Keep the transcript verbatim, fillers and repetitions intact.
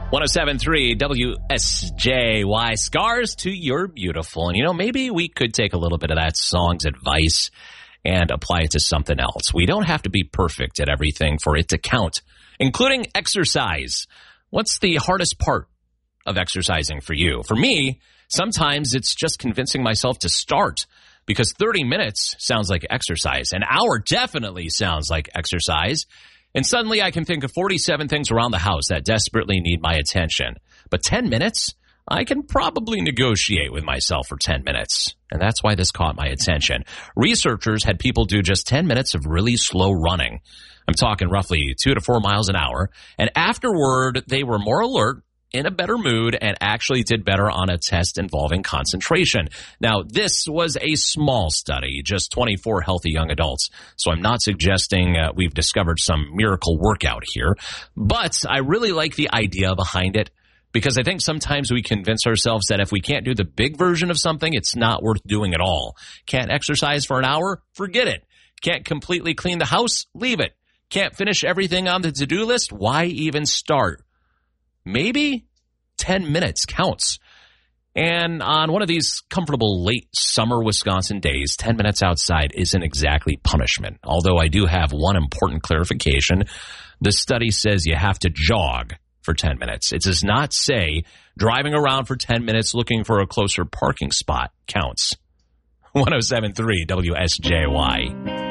one oh seven point three W S J Y, Scars to You're Beautiful. And, you know, maybe we could take a little bit of that song's advice and apply it to something else. We don't have to be perfect at everything for it to count, including exercise. What's the hardest part of exercising for you? For me, sometimes it's just convincing myself to start, because thirty minutes sounds like exercise. An hour definitely sounds like exercise. And suddenly I can think of forty-seven things around the house that desperately need my attention. But ten minutes? I can probably negotiate with myself for ten minutes. And that's why this caught my attention. Researchers had people do just ten minutes of really slow running. I'm talking roughly two to four miles an hour. And afterward, they were more alert, in a better mood, and actually did better on a test involving concentration. Now, this was a small study, just twenty-four healthy young adults, so I'm not suggesting uh, we've discovered some miracle workout here, but I really like the idea behind it, because I think sometimes we convince ourselves that if we can't do the big version of something, it's not worth doing at all. Can't exercise for an hour? Forget it. Can't completely clean the house? Leave it. Can't finish everything on the to-do list? Why even start? Maybe ten minutes counts. And on one of these comfortable late summer Wisconsin days, ten minutes outside isn't exactly punishment. Although I do have one important clarification. The study says you have to jog for ten minutes. It does not say driving around for ten minutes looking for a closer parking spot counts. one oh seven point three W S J Y.